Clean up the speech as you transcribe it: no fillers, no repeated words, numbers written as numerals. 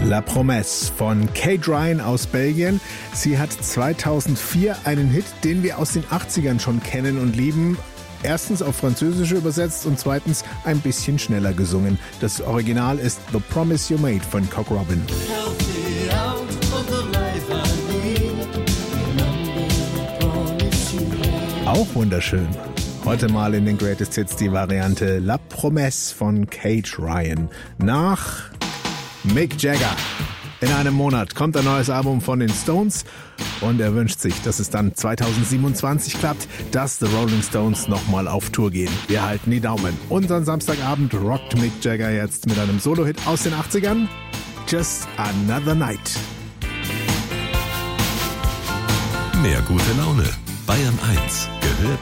La Promesse von Kate Ryan aus Belgien. Sie hat 2004 einen Hit, den wir aus den 80ern schon kennen und lieben. Erstens auf Französisch übersetzt und zweitens ein bisschen schneller gesungen. Das Original ist The Promise You Made von Cock Robin. Auch wunderschön. Heute mal in den Greatest Hits die Variante La Promesse von Kate Ryan. Nach Mick Jagger. In einem Monat kommt ein neues Album von den Stones und er wünscht sich, dass es dann 2027 klappt, dass The Rolling Stones nochmal auf Tour gehen. Wir halten die Daumen. Unseren Samstagabend rockt Mick Jagger jetzt mit einem Solo-Hit aus den 80ern. Just Another Night. Mehr gute Laune. Bayern 1 gehört